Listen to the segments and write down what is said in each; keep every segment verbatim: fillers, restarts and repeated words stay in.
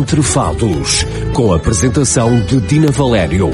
Entre Fados, com a apresentação de Dina Valério.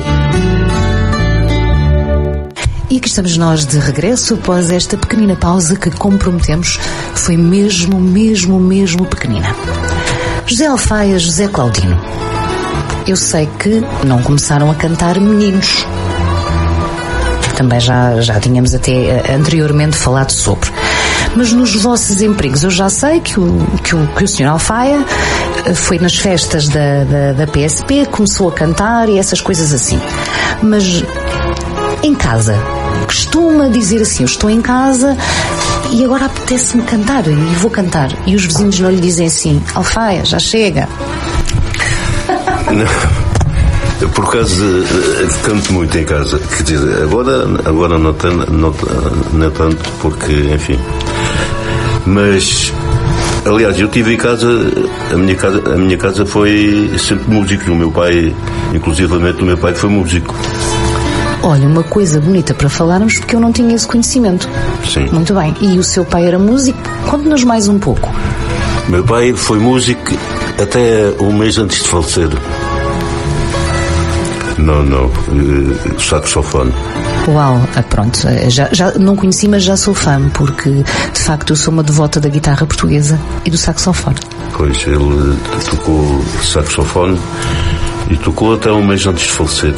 E aqui estamos nós de regresso após esta pequenina pausa que, como prometemos, foi mesmo, mesmo, mesmo pequenina. José Alfaia, José Claudino. Eu sei que não começaram a cantar meninos. Também já, já tínhamos até anteriormente falado sobre. Mas nos vossos empregos, eu já sei que o, que o, que o senhor Alfaia foi nas festas da, da, da P S P, começou a cantar e essas coisas assim. Mas em casa, costuma dizer assim, eu estou em casa e agora apetece-me cantar e vou cantar. E os vizinhos não lhe dizem assim, Alfaia, já chega. Não, por acaso canto muito em casa. Quer dizer, agora, agora não, tanto, não, não tanto porque, enfim. Mas, aliás, eu tive em casa, a minha casa, a minha casa foi sempre músico. O meu pai, inclusivamente o meu pai foi músico. Olha, uma coisa bonita para falarmos, porque eu não tinha esse conhecimento. Sim. Muito bem. E o seu pai era músico? Conte-nos mais um pouco. Meu pai foi músico até um mês antes de falecer. Não, não. Uh, saxofone. Uau, ah, pronto. Já, já não conheci, mas já sou fã, porque de facto eu sou uma devota da guitarra portuguesa e do saxofone. Pois, ele tocou saxofone e tocou até um mês antes de falecer.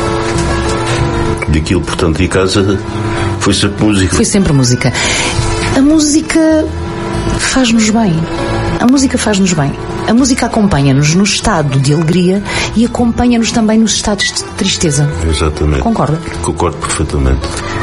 Daquilo, portanto, em casa foi sempre música. Foi sempre música. A música faz-nos bem. A música faz-nos bem. A música acompanha-nos no estado de alegria e acompanha-nos também nos estados de tristeza. Exatamente. Concorda? Concordo perfeitamente.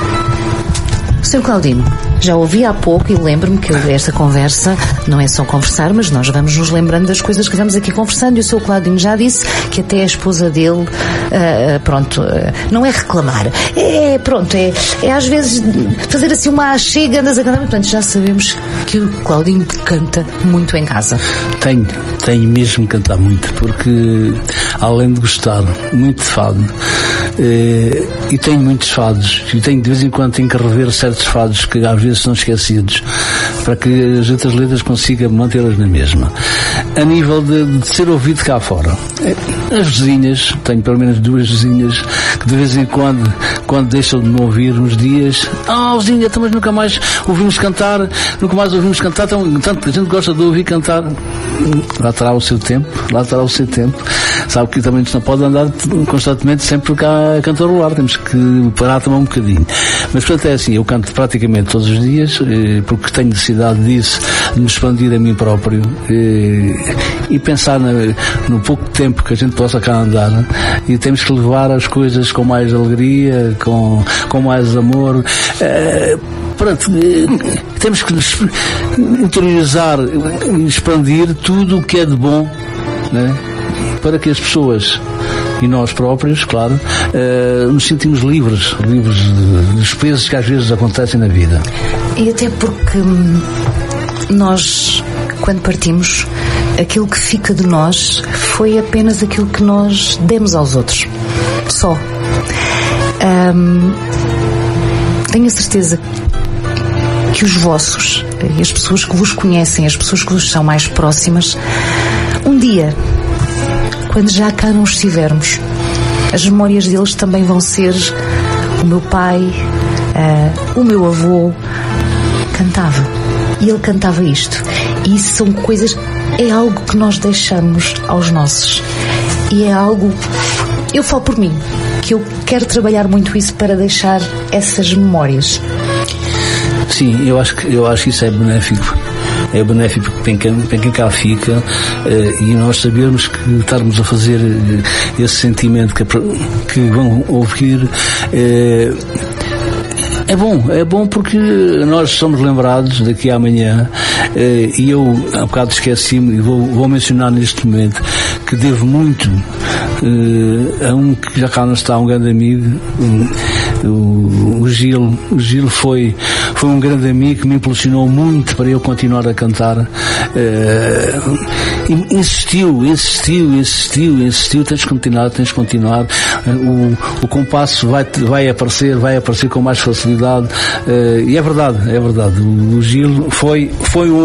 senhor Claudino, já ouvi há pouco e lembro-me que esta conversa não é só conversar, mas nós vamos nos lembrando das coisas que vamos aqui conversando, e o senhor Claudino já disse que até a esposa dele, uh, pronto, uh, não é reclamar, é, pronto, é, é às vezes fazer assim uma chega, andas a cantar, portanto já sabemos que o Claudino canta muito em casa. Tenho, tenho mesmo que cantar muito, porque além de gostar muito de fado, eh, e tenho muitos fados, e tenho de vez em quando tenho que rever certos fados que às vezes são esquecidos, para que as outras letras consiga mantê-las na mesma. A nível de, de ser ouvido cá fora, as vizinhas, tenho pelo menos duas vizinhas que de vez em quando, quando deixam de me ouvir uns dias, ah, oh, vizinha, mas nunca mais ouvimos cantar, nunca mais ouvimos cantar, tão, tanto que a gente gosta de ouvir cantar. Lá terá o seu tempo, lá terá o seu tempo. Sabe que também não pode andar constantemente sempre cá a cantarolar, temos que parar também um bocadinho. Mas portanto é assim, eu canto praticamente todos os dias, porque tenho necessidade disso, de me expandir a mim próprio e pensar no pouco tempo que a gente possa cá andar, e temos que levar as coisas com mais alegria, com, com mais amor. Pronto, temos que interiorizar e expandir tudo o que é de bom, né? Para que as pessoas e nós próprios, claro, uh, nos sentimos livres, livres de, dos pesos que às vezes acontecem na vida. E até porque hum, nós, quando partimos, aquilo que fica de nós foi apenas aquilo que nós demos aos outros. Só. Um, tenho a certeza que os vossos, e as pessoas que vos conhecem, as pessoas que vos são mais próximas, um dia, quando já cá não estivermos, as memórias deles também vão ser: o meu pai, uh, o meu avô cantava, e ele cantava isto. E isso são coisas, é algo que nós deixamos aos nossos, e é algo, eu falo por mim, que eu quero trabalhar muito isso para deixar essas memórias. Sim, eu acho que, eu acho que isso é benéfico. É benéfico para quem, para quem cá fica, uh, e nós sabemos que estarmos a fazer uh, esse sentimento que, que vão ouvir uh, é bom, é bom porque nós somos lembrados daqui a amanhã, uh, e eu há bocado esqueci-me e vou, vou mencionar neste momento que devo muito uh, a um que já cá não está, um grande amigo, um, o, o Gil. O Gil foi, foi um grande amigo que me impulsionou muito para eu continuar a cantar. Uh, insistiu, insistiu, insistiu, insistiu, tens de continuar, tens de continuar. Uh, o, o compasso vai, vai aparecer, vai aparecer com mais facilidade. Uh, e é verdade, é verdade. O, o Gil foi, foi um